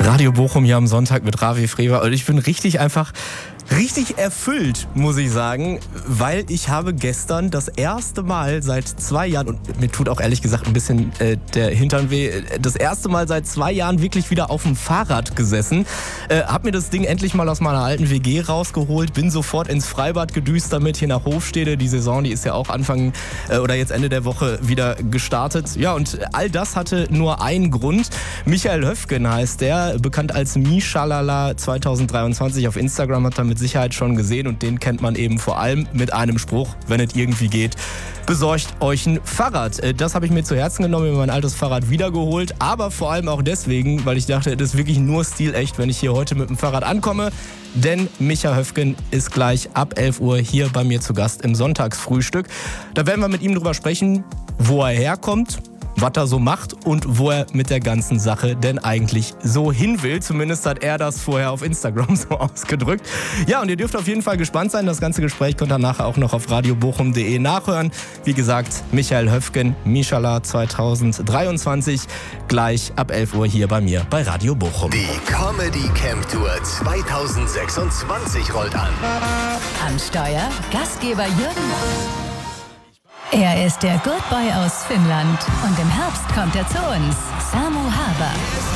Radio Bochum hier am Sonntag mit Ravi Frewer und ich bin richtig erfüllt, muss ich sagen, weil ich habe gestern das erste Mal seit 2 Jahren, und mir tut auch ehrlich gesagt ein bisschen der Hintern weh, das erste Mal seit 2 Jahren wirklich wieder auf dem Fahrrad gesessen. Hab mir das Ding endlich mal aus meiner alten WG rausgeholt, bin sofort ins Freibad gedüst damit, hier nach Hofstede. Die Saison, die ist ja auch Anfang oder jetzt Ende der Woche wieder gestartet. Ja, und all das hatte nur einen Grund. Michael Höfgen heißt der, bekannt als Mischalala 2023 auf Instagram, hat er mit Sicherheit schon gesehen und den kennt man eben vor allem mit einem Spruch, wenn es irgendwie geht, besorgt euch ein Fahrrad. Das habe ich mir zu Herzen genommen, mir mein altes Fahrrad wiedergeholt, aber vor allem auch deswegen, weil ich dachte, das ist wirklich nur stilecht, wenn ich hier heute mit dem Fahrrad ankomme, denn Micha Höfgen ist gleich ab 11 Uhr hier bei mir zu Gast im Sonntagsfrühstück. Da werden wir mit ihm drüber sprechen, wo er herkommt, was er so macht und wo er mit der ganzen Sache denn eigentlich so hin will. Zumindest hat er das vorher auf Instagram so ausgedrückt. Ja, und ihr dürft auf jeden Fall gespannt sein. Das ganze Gespräch könnt ihr nachher auch noch auf radiobochum.de nachhören. Wie gesagt, Michael Höfgen, Mischala 2023, gleich ab 11 Uhr hier bei mir bei Radio Bochum. Die Comedy Camp Tour 2026 rollt an. Am Steuer Gastgeber Jürgen. Er ist der Good Boy aus Finnland und im Herbst kommt er zu uns, Samu Haber.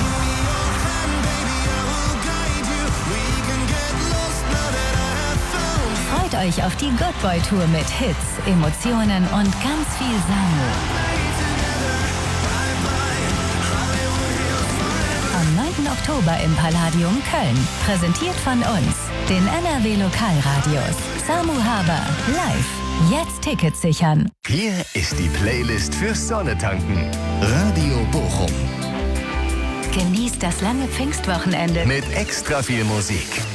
Freut euch auf die Good Boy Tour mit Hits, Emotionen und ganz viel Samu. Am 9. Oktober im Palladium Köln, präsentiert von uns, den NRW Lokalradios. Samu Haber, live. Jetzt Tickets sichern. Hier ist die Playlist fürs Sonnetanken. Radio Bochum. Genießt das lange Pfingstwochenende Mit extra viel Musik.